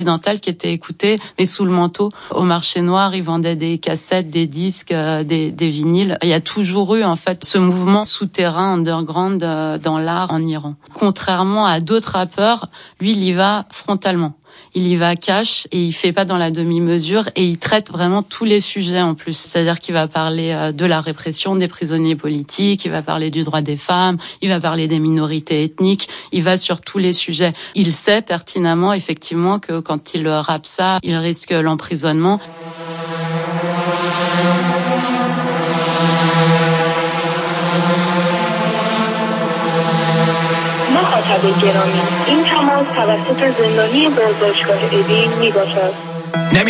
occidentale qui était écoutée, mais sous le manteau. Au marché noir, ils vendaient des cassettes, des disques, des vinyles. Il y a toujours eu en fait ce mouvement souterrain, underground dans l'art en Iran. Contrairement à d'autres rappeurs, lui, il y va frontalement. Il y va cash et il fait pas dans la demi-mesure et il traite vraiment tous les sujets en plus. C'est-à-dire qu'il va parler de la répression des prisonniers politiques, il va parler du droit des femmes, il va parler des minorités ethniques, il va sur tous les sujets. Il sait pertinemment effectivement que quand il rappe ça, il risque l'emprisonnement. مخاطب گرامی این تماس توسط زندانی بازداشتگاه اوین میباشد.